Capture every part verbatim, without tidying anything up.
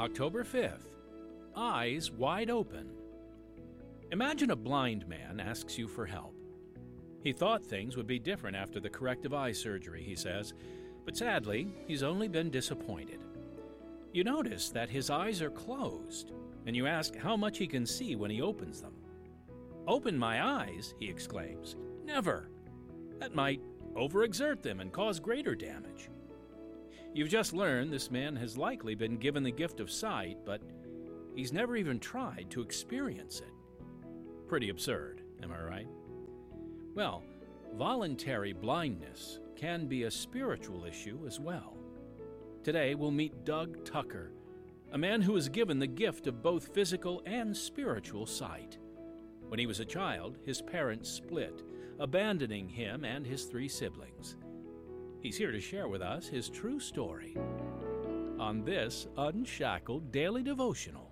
October fifth, Eyes Wide Open. Imagine a blind man asks you for help. He thought things would be different after the corrective eye surgery, he says, but sadly, he's only been disappointed. You notice that his eyes are closed, and you ask how much he can see when he opens them. "Open my eyes," he exclaims. "Never. That might overexert them and cause greater damage." You've just learned this man has likely been given the gift of sight, but he's never even tried to experience it. Pretty absurd, am I right? Well, voluntary blindness can be a spiritual issue as well. Today we'll meet Doug Tucker, a man who was given the gift of both physical and spiritual sight. When he was a child, his parents split, abandoning him and his three siblings. He's here to share with us his true story on this Unshackled Daily Devotional.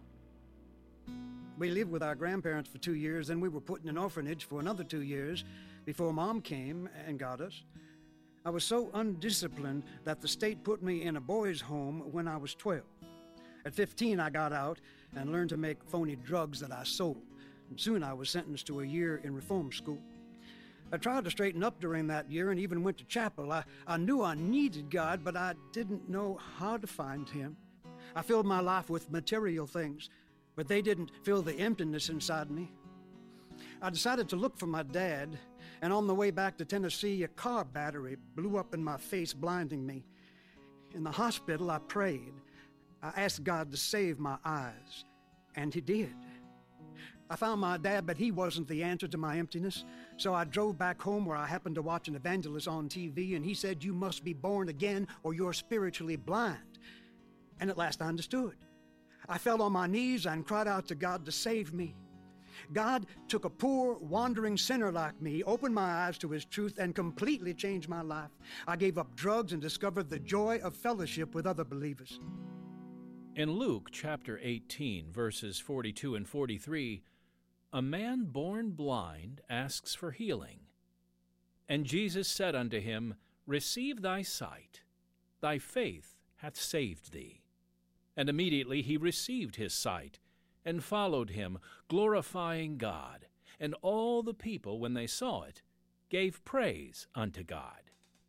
We lived with our grandparents for two years, and we were put in an orphanage for another two years before Mom came and got us. I was so undisciplined that the state put me in a boys' home when I was twelve. At fifteen, I got out and learned to make phony drugs that I sold. And soon I was sentenced to a year in reform school. I tried to straighten up during that year and even went to chapel. I, I knew I needed God, but I didn't know how to find Him. I filled my life with material things, but they didn't fill the emptiness inside me. I decided to look for my dad, and on the way back to Tennessee, a car battery blew up in my face, blinding me. In the hospital, I prayed. I asked God to save my eyes, and He did. I found my dad, but he wasn't the answer to my emptiness. So I drove back home where I happened to watch an evangelist on T V, and he said, "You must be born again or you're spiritually blind." And at last I understood. I fell on my knees and cried out to God to save me. God took a poor, wandering sinner like me, opened my eyes to His truth, and completely changed my life. I gave up drugs and discovered the joy of fellowship with other believers. In Luke chapter eighteen, verses forty-two and forty-three, a man born blind asks for healing. And Jesus said unto him, "Receive thy sight. Thy faith hath saved thee." And immediately he received his sight, and followed him, glorifying God. And all the people, when they saw it, gave praise unto God.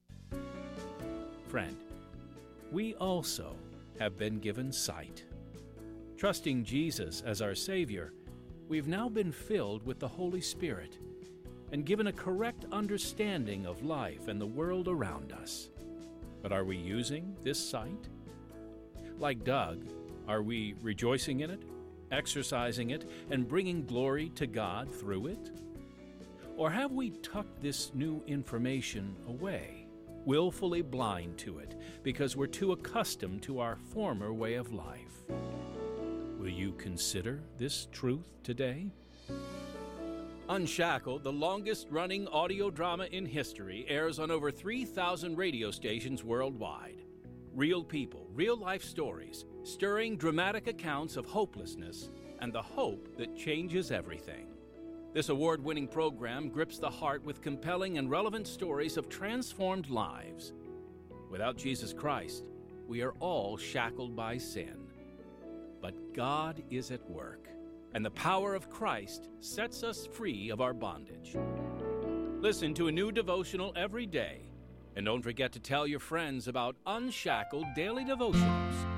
Friend, we also have been given sight. Trusting Jesus as our Savior, we've now been filled with the Holy Spirit and given a correct understanding of life and the world around us. But are we using this sight? Like Doug, are we rejoicing in it, exercising it, and bringing glory to God through it? Or have we tucked this new information away, willfully blind to it because we're too accustomed to our former way of life? Will you consider this truth today? Unshackled, the longest-running audio drama in history, airs on over three thousand radio stations worldwide. Real people, real-life stories, stirring dramatic accounts of hopelessness and the hope that changes everything. This award-winning program grips the heart with compelling and relevant stories of transformed lives. Without Jesus Christ, we are all shackled by sin. But God is at work, and the power of Christ sets us free of our bondage. Listen to a new devotional every day, and don't forget to tell your friends about Unshackled Daily Devotionals.